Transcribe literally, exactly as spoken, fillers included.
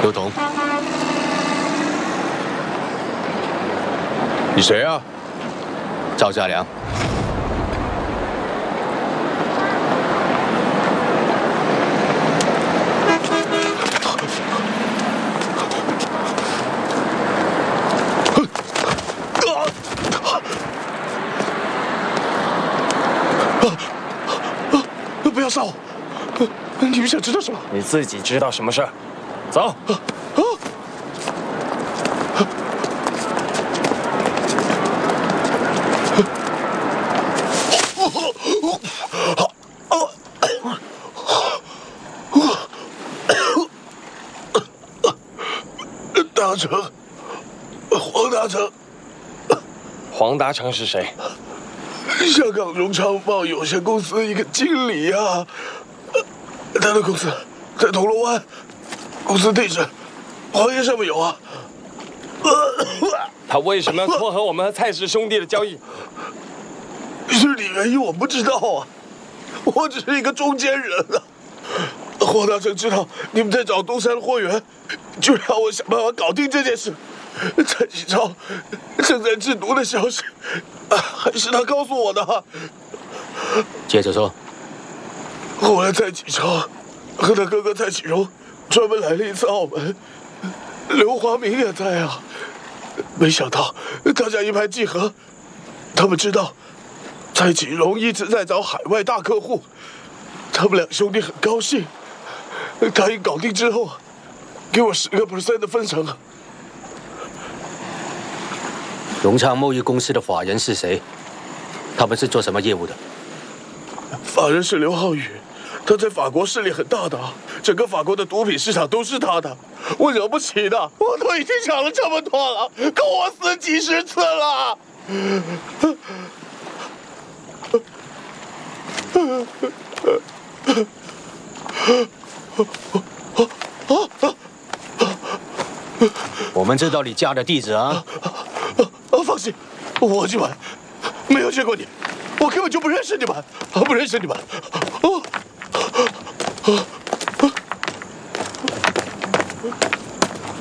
刘同，你谁啊？赵家良。 不要杀我！你们想知道什么？ 你自己知道什么事儿？走。啊！ 大成，黄大成。 黄达成是谁？ 香港荣昌贸易有限公司一个经理啊，他的公司在铜锣湾，公司地址黄页上面有啊。 他为什么要撮合我们和蔡氏兄弟的交易？ 具体原因我不知道啊，我只是一个中间人啊。黄大成知道你们在找东山的货源，就让我想办法搞定这件事。蔡启超正在制毒的消息。 还是他告诉我的。 接着说。 后来蔡启超和他哥哥蔡启荣专门来了一次澳门，刘华明也在啊。没想到大家一拍即合，他们知道蔡启荣一直在找海外大客户，他们两兄弟很高兴，答应搞定之后，给我十个 percent 的分成。 荣昌贸易公司的法人是谁？他们是做什么业务的？ 法人是刘浩宇，他在法国势力很大的，整个法国的毒品市场都是他的。我惹不起的，我都已经抢了这么多了，够我死几十次了。 我们知道你家的地址啊。 啊，放心，我今晚没有见过你，我根本就不认识你们，不认识你们。哦，啊。